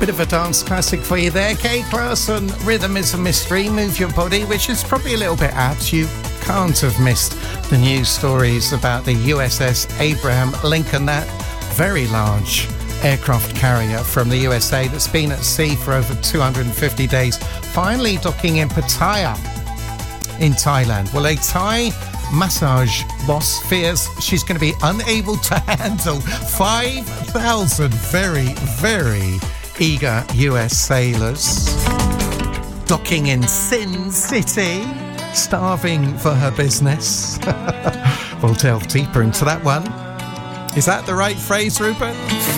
Bit of a dance classic for you there. K-Class and Rhythm is a Mystery, Move Your Body, which is probably a little bit apt. You can't have missed the news stories about the USS Abraham Lincoln, that very large aircraft carrier from the USA that's been at sea for over 250 days, finally docking in Pattaya in Thailand. Well, a Thai massage boss fears she's going to be unable to handle 5,000 very, very eager US sailors docking in Sin City, starving for her business. We'll delve deeper into that one. Is that the right phrase, Rupert?